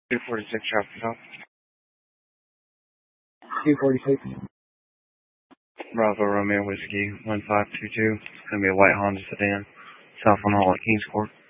246 traffic stop. 246. Bravo Romeo Whiskey 1522. It's going to be a white Honda sedan. South on Hall at Kings Court.